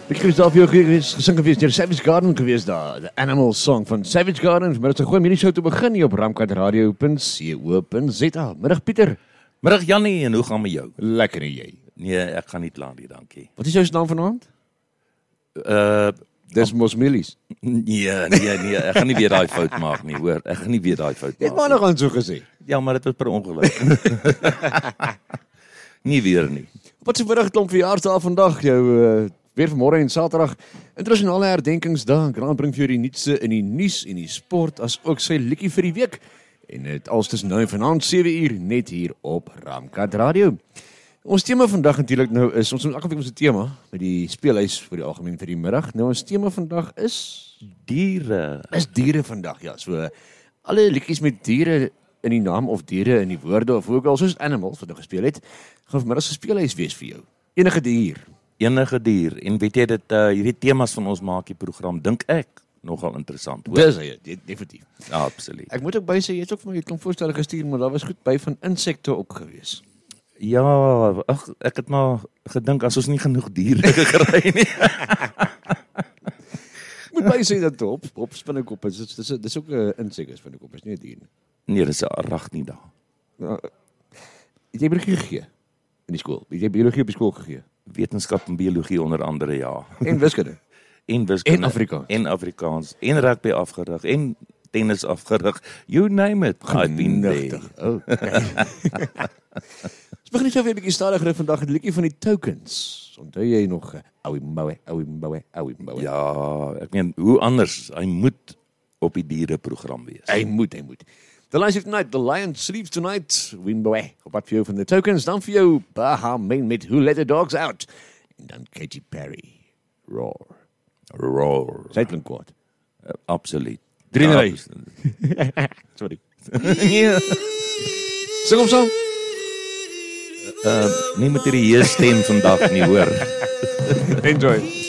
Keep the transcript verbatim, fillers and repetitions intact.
Ek het daar vir jou gewees, gesing gewees deur Savage Garden gewees daar, The Animal Song van Savage Garden, maar dit is 'n goeie hierdie show te begin hier op ramkat radio punt co punt za. Middag Pieter. Middag Jannie, en hoe gaan met jou? Lekker en jy? Nee, ek gaan nie kla nie, dankie. Wat is jou naam vanaand? Uh Dis mos Millies. nee, nee, nee, ek gaan nie weer daai fout maak nie, hoor. Ek gaan nie weer daai fout Jy het maak. maar nog aan so gesê. Ja, maar dit was per ongeluk. nie weer nie. Wat se middag klomp verjaarsdae vandag, jou uh, weer vanmôre en Saterdag, internasionale herdenkingsdag. Grant bring vir jou die nuutste in die nuus en die sport, as ook sy liedjie vir die week. En dit als tussen nou en vanaand sewe uur net hier op Ramkat Radio. Ons tema vandag natuurlik nou is, ons moet elke week ons tema met die speelhuis vir die algemeen vir die middag. Nou ons tema vandag is Diere. is diere vandag, ja. So alle liedjies met diere in die naam of diere in die woorde of ook al soos animals wat nou gespeel het, gaan vanmiddag se speelhuis wees vir jou. Enige dier. Enige dier. En weet jy dit, uh, hierdie temas van ons maak die program, dink ek, nogal interessant, hoor. Dis hy, de- definitief. Ja, absoluut. Ek moet ook by sê, jy het ook vir my 'n klomp voorstelle gestuur, maar daar was goed by van insekte ook gewees. Ja, ag, ek het maar gedink, as ons nie genoeg diere gekry nie. Moet by sê dat op, op spinnekop is, dis, dis, dis ook 'n insek is spinnekop, is nie 'n dier nie. Nee, dis 'n arachnida. Nou, het jy biologie gegee in die skool? Het jy biologie op die skool gegee? Wetenskap en biologie onder andere, ja. En wiskunde? En wiskunde. En Afrikaans. En Afrikaans. En rugby afgerig. En tennis afgerig. You name it. I've been there. Genigtig. Oh, okay. Ons begin gou weer 'n bietjie stadiger vandag met 'n liedjie van die Tokens. Onthou jy nog uh, Owie Mbowe, Owie Mbowe, Owie Mbowe? Ja, ek meen, hoe anders? Hy moet op die diereprogram wees. Hy moet, hy moet. The Lion Sleeps Tonight, The Lion Sleeps Tonight, Wimboe. Op wat vir jou van de Tokens, dan vir jou Baha Men met Who Let the Dogs Out. En dan Katy Perry, Roar. Roar. Sy klink kwaad. Uh, absoluut. Drie Ja, ry. Sorry. Sing hom saam. Uh, nie met hierdie hees stem vandag nie, hoor. Enjoy.